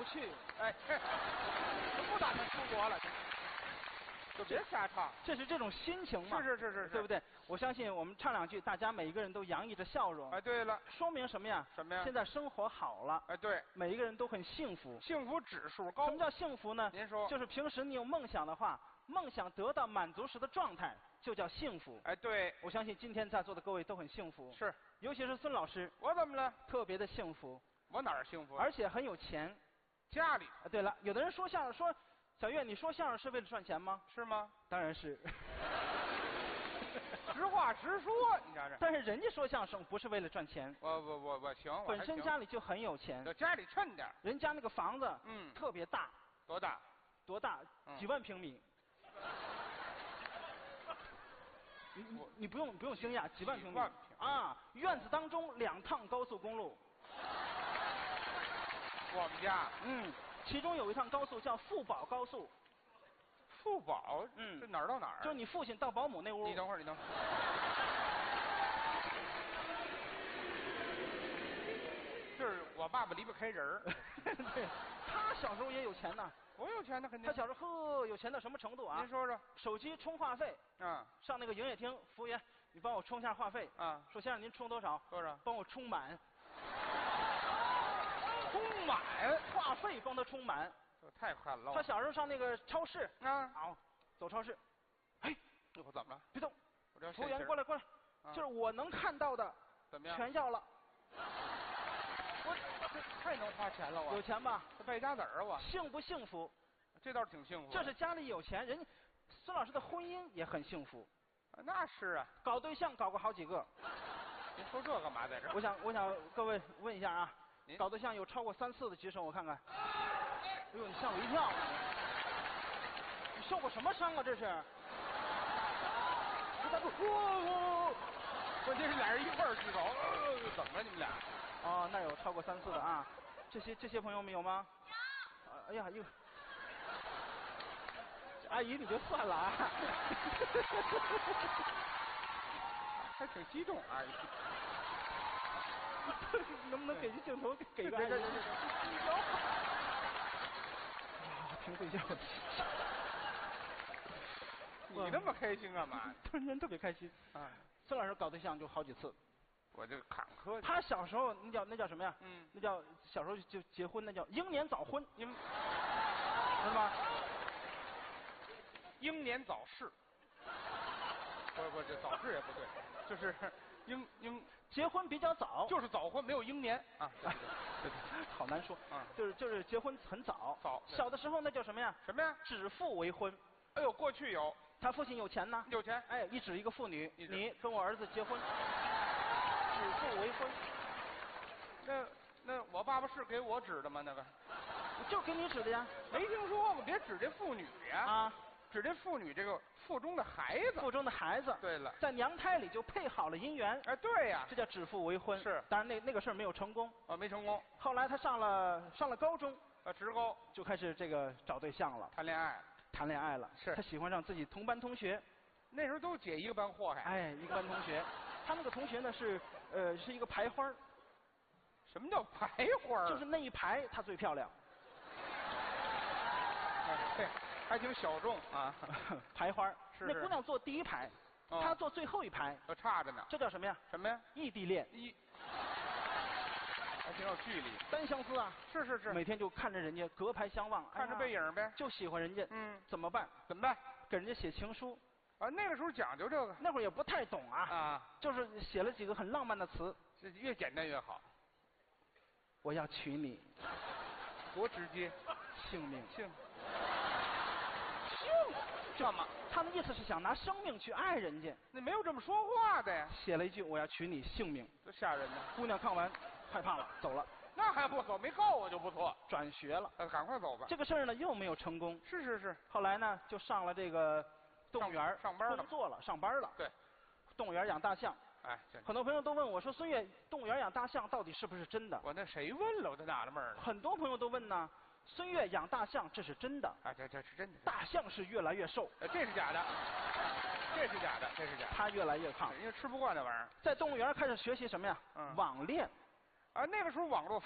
去。 哎，我不打算出国了，就别瞎唱。 这是这种心情嘛？ 是， 对不对？我相信我们唱两句，大家每一个人都洋溢着笑容。 哎，对了， 说明什么呀？ 什么呀？ 现在生活好了。 哎，对， 每一个人都很幸福。 幸福指数高。 什么叫幸福呢？ 您说。 就是平时你有梦想的话，梦想得到满足时的状态，就叫幸福。 哎，对， 我相信今天在座的各位都很幸福。 是， 尤其是孙老师。 我怎么了？ 特别的幸福。 我哪儿幸福？ 而且很有钱。 家里。 啊，对了，有的人说相声说，小岳，你说相声是为了赚钱吗？ 是吗？ 当然是。 实话实说，你瞧这。 但是人家说相声不是为了赚钱。 我行，我本身家里就很有钱。 家里趁点。 人家那个房子，特别大。 多大？ 多大？几万平米。你不用惊讶，几万平米啊！院子当中2趟高速公路。 我们家。 其中有一趟高速叫富宝高速。 富宝？这哪儿到哪儿？ 就是你父亲到保姆那屋。 你等会儿。就是我爸爸离不开人儿。 对，他小时候也有钱呐。 我有钱呢，肯定。 他小时候有钱到什么程度啊？ 您说说。 手机充话费。上那个营业厅，服务员，你帮我充下话费。说先生您充多少？ 多少？ 帮我充满。 充满话费帮他充满。 这太狠了。 他小时候上那个超市。好，走超市。哎， 我怎么了？ 别动。服务员过来。就是我能看到的。 怎么样？ 全要了。 我这太能花钱了，我有钱吧？ 这败家子儿啊，我幸不幸福？ 这倒是挺幸福。 这是家里有钱，人家孙老师的婚姻也很幸福。 那是啊， 搞对象搞过好几个。 您说这干嘛在这？ 我想各位问一下啊，搞对象有超过3次的举手，我看看。哎呦，你吓我一跳！你受过什么伤啊？这是？ 关键是俩人一块儿举手，怎么了你们俩？ 哦，那有超过3次的啊。这些朋友们有吗？有。哎呀，阿姨你就算了啊。 还挺激动，阿姨。 能不能给镜头给个？挺会笑的。 你那么开心干嘛？ 突然间特别开心啊！孙老师搞对象就好几次。 我这坎坷。 他小时候那叫什么呀？那叫小时候就结婚，那叫英年早婚。是吗？ 英年早逝。不，这早逝也不对，就是英结婚比较早， 就是早婚，没有英年啊。对， 好难说。就是结婚很早。小的时候那叫什么呀？ 什么呀？ 指腹为婚。 哎呦，过去有。 他父亲有钱呢。 有钱。 哎，一指一个妇女，你跟我儿子结婚。指腹为婚。 那我爸爸是给我指的吗？那个。 就给你指的呀。 没听说过，别指这妇女呀。啊。指这妇女这个腹中的孩子。 腹中的孩子。 对了， 在娘胎里就配好了姻缘。 哎，对呀。 这叫指腹为婚。 是。 当然那个事儿没有成功。 啊，没成功。 后来他上了高中。 职高就开始这个找对象了。谈恋爱了。 是。 他喜欢上自己同班同学。 那时候都姐一个班祸害。 哎，一个班同学。他那个同学呢是一个排花。 什么叫排花？ 就是那一排她最漂亮。 对，还挺小众啊。 排花。 是。 那姑娘坐第一排，她坐最后一排。 差着呢。 这叫什么呀？ 什么呀？ 异地恋。 还挺有距离。 单相思啊。 是。 每天就看着人家，隔排相望， 看着背影呗。 就喜欢人家。怎么办？给人家写情书。 啊，那个时候讲究这个。 那会儿也不太懂啊。就是写了几个很浪漫的词。 这越简单越好。 我要娶你。 多直接。 性命。 干嘛？ 他的意思是想拿生命去爱人家。 那没有这么说话的呀。 写了一句我要娶你性命。 多吓人呢。 姑娘看完害怕了，走了。 那还不走？没告我就不错。 转学了。 赶快走吧。 这个事儿呢又没有成功。 是。 后来呢就上了这个动物园上班了， 工作了，上班了。 对。 动物园养大象。 哎， 很多朋友都问我说：“孙越，动物园养大象到底是不是真的？” 我那谁问了？我这纳了闷了。 很多朋友都问呢。孙越养大象，这是真的。 啊，这是真的。 大象是越来越瘦。 这是假的。这是假的。 他越来越胖， 因为吃不惯那玩意儿。 在动物园开始学习什么呀？网恋。 啊，那个时候网络